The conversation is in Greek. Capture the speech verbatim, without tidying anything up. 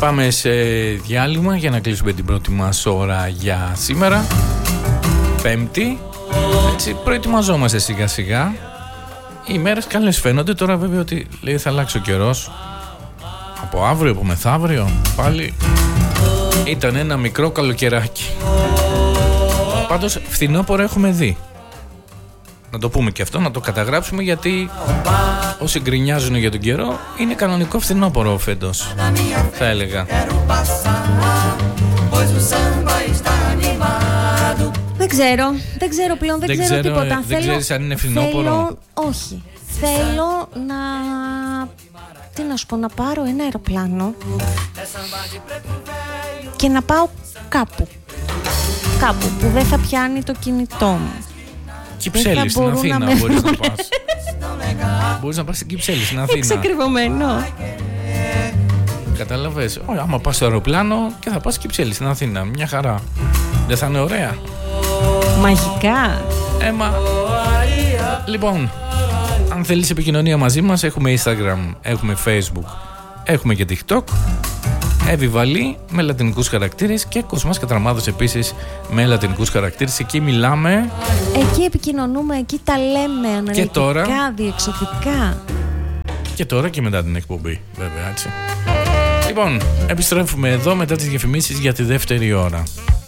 Πάμε σε διάλειμμα για να κλείσουμε την πρώτη μας ώρα για σήμερα. Πέμπτη. Έτσι προετοιμαζόμαστε σιγά σιγά. Οι μέρες καλές φαίνονται. Τώρα βέβαια ότι λέει θα αλλάξει ο καιρός. Από αύριο, από μεθαύριο πάλι ήταν ένα μικρό καλοκαιράκι. Πάντως φθινόπωρο έχουμε δει. Να το πούμε και αυτό, να το καταγράψουμε, γιατί όσοι γκρινιάζουν για τον καιρό, είναι κανονικό φθινόπωρο φέτος, θα έλεγα. Δεν ξέρω, δεν ξέρω πλέον, δεν, δεν ξέρω, ξέρω τίποτα. Δεν θέλω, ξέρεις αν είναι φθινόπωρο. Θέλω, όχι, θέλω να... Τι να σου πω, να πάρω ένα αεροπλάνο και να πάω κάπου. Κάπου που δεν θα πιάνει το κινητό μου. Κυψέλη στην Αθήνα να μπορείς να πας. Μπορείς να πας στην Κυψέλη στην Αθήνα. Εξακριβωμένο. Κατάλαβες. Όχι, άμα πας στο αεροπλάνο και θα πας Κυψέλη στην Αθήνα. Μια χαρά. Δεν θα είναι ωραία? Μαγικά. Έμα. Λοιπόν, αν θέλεις επικοινωνία μαζί μας, έχουμε Instagram, έχουμε Facebook, έχουμε και TikTok. Εύη Βαλή με λατινικούς χαρακτήρες και Κοσμάς Κατραμάδος επίσης με λατινικούς χαρακτήρες. Εκεί μιλάμε. Εκεί επικοινωνούμε, εκεί τα λέμε αναλυτικά, τώρα, διεξοδικά. Και τώρα και μετά την εκπομπή, βέβαια, έτσι. Λοιπόν, επιστρέφουμε εδώ μετά τις διαφημίσεις για τη δεύτερη ώρα.